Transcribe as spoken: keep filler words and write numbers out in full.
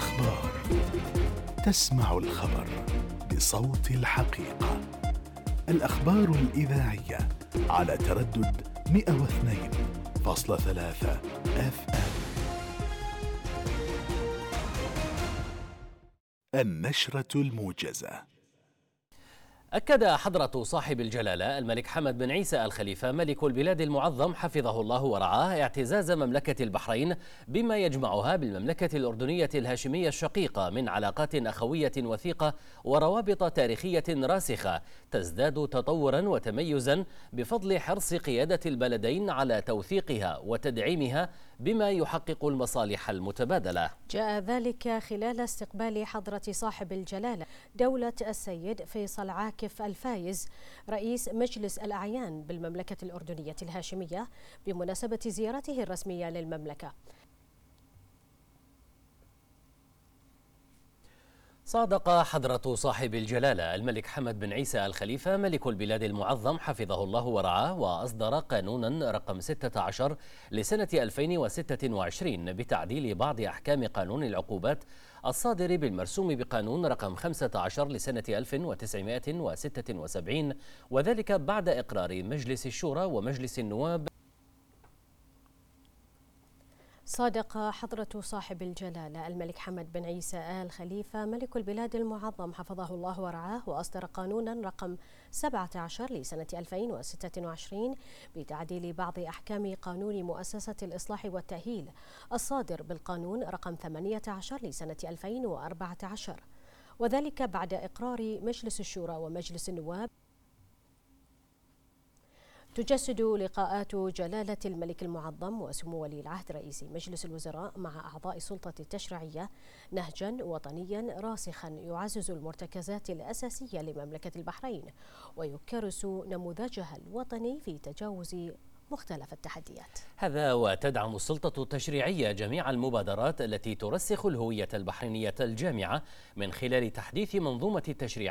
الأخبار. تسمع الخبر بصوت الحقيقة. الأخبار الإذاعية على تردد مئة واثنين فاصلة ثلاثة اف ام. النشرة الموجزة. أكد حضرة صاحب الجلالة الملك حمد بن عيسى آل خليفة ملك البلاد المعظم حفظه الله ورعاه اعتزاز مملكة البحرين بما يجمعها بالمملكة الأردنية الهاشمية الشقيقة من علاقات أخوية وثيقة وروابط تاريخية راسخة تزداد تطورا وتميزا بفضل حرص قيادة البلدين على توثيقها وتدعيمها بما يحقق المصالح المتبادلة. جاء ذلك خلال استقبال حضرة صاحب الجلالة دولة السيد فيصل عاكف الفايز رئيس مجلس الأعيان بالمملكة الأردنية الهاشمية بمناسبة زيارته الرسمية للمملكة. صادق حضرة صاحب الجلالة الملك حمد بن عيسى آل خليفة ملك البلاد المعظم حفظه الله ورعاه وأصدر قانونا رقم ستة عشر لسنة ألفين وستة وعشرين بتعديل بعض أحكام قانون العقوبات الصادر بالمرسوم بقانون رقم خمسة عشر لسنة ألف وتسعمائة وستة وسبعين، وذلك بعد إقرار مجلس الشورى ومجلس النواب. صادق حضرة صاحب الجلالة الملك حمد بن عيسى آل خليفة ملك البلاد المعظم حفظه الله ورعاه وأصدر قانونا رقم سبعة عشر لسنة ألفين وستة وعشرين بتعديل بعض أحكام قانون مؤسسة الإصلاح والتأهيل الصادر بالقانون رقم ثمانية عشر لسنة ألفين وأربعة عشر، وذلك بعد إقرار مجلس الشورى ومجلس النواب. تجسد لقاءات جلالة الملك المعظم وسمو ولي العهد رئيس مجلس الوزراء مع أعضاء السلطة التشريعية نهجا وطنيا راسخا يعزز المرتكزات الأساسية لمملكة البحرين ويكرس نموذجها الوطني في تجاوز مختلف التحديات. هذا وتدعم السلطة التشريعية جميع المبادرات التي ترسخ الهوية البحرينية الجامعة من خلال تحديث منظومة التشريع